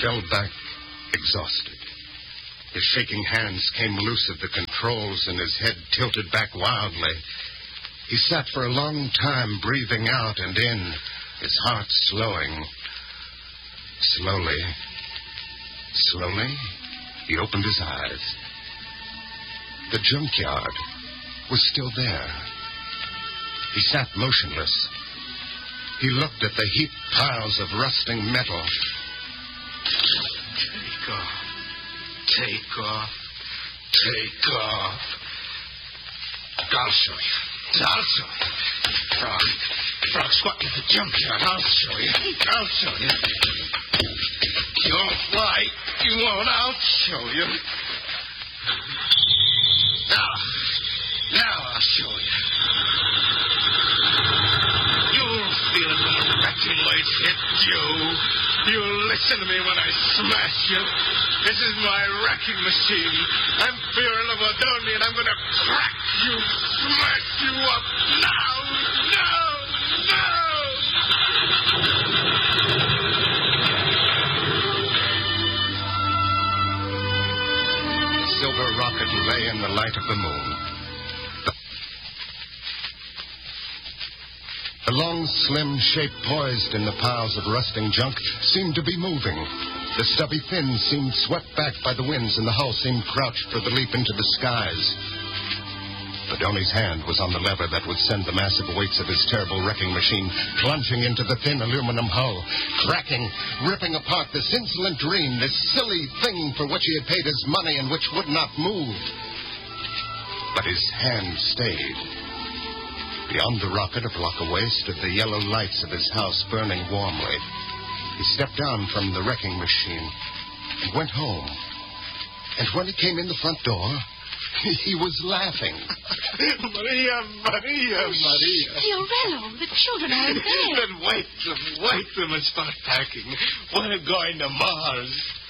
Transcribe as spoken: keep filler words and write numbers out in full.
fell back, exhausted. His shaking hands came loose of the controls, and his head tilted back wildly. He sat for a long time, breathing out and in, his heart slowing. Slowly, slowly, he opened his eyes. The junkyard was still there. He sat motionless. He looked at the heaped piles of rusting metal. Take off. Take off. Take off. I'll show you. I'll show you. Frog. Frog squatting at the junkyard. I'll show you. I'll show you. You won't fly. You won't. I'll show you. Now. Now I'll show you. You'll feel it when the wrecking waves hit you. You'll listen to me when I smash you. This is my wrecking machine. I'm Fear Lavadoni, and I'm going to crack you, smash you up now, now, now. The silver rocket lay in the light of the moon. The long, slim shape poised in the piles of rusting junk seemed to be moving. The stubby fins seemed swept back by the winds, and the hull seemed crouched for the leap into the skies. Badoni's hand was on the lever that would send the massive weights of his terrible wrecking machine plunging into the thin aluminum hull, cracking, ripping apart this insolent dream, this silly thing for which he had paid his money and which would not move. But his hand stayed. Beyond the rocket, a block away, stood the yellow lights of his house burning warmly. He stepped down from the wrecking machine and went home. And when he came in the front door, he was laughing. Maria, Maria, Maria. Fiorello, the children are in bed. Then wake them, wake them and start packing. We're going to Mars.